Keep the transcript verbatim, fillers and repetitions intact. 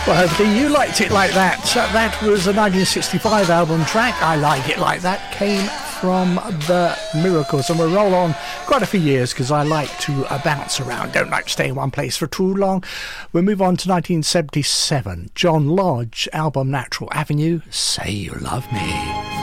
Well, hopefully you liked it like that. So that was a nineteen sixty-five album track. I Like It Like That came from The Miracles, and we'll roll on quite a few years because I like to uh, bounce around, don't like to stay in one place for too long. We'll move on to nineteen seventy-seven. John Lodge, album Natural Avenue, Say You Love Me.